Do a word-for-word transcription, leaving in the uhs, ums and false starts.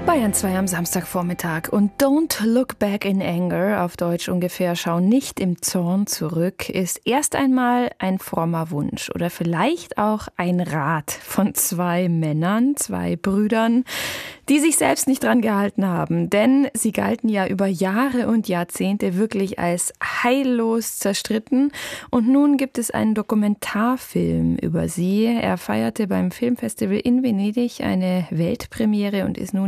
Bayern zwei am Samstagvormittag und Don't Look Back in Anger, auf Deutsch ungefähr Schau nicht im Zorn zurück, ist erst einmal ein frommer Wunsch oder vielleicht auch ein Rat von zwei Männern, zwei Brüdern, die sich selbst nicht dran gehalten haben. Denn sie galten ja über Jahre und Jahrzehnte wirklich als heillos zerstritten. Und nun gibt es einen Dokumentarfilm über sie. Er feierte beim Filmfestival in Venedig eine Weltpremiere und ist nun